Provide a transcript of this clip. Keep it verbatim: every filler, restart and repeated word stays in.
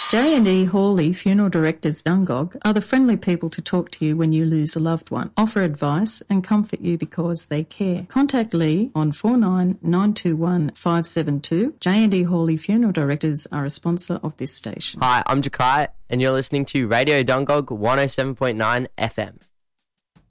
J and E Hawley Funeral Directors Dungog are the friendly people to talk to you when you lose a loved one, offer advice and comfort you because they care. Contact Lee on four nine nine two one five seven two. J and E Hawley Funeral Directors are a sponsor of this station. Hi, I'm Jakai and you're listening to Radio Dungog one oh seven point nine F M.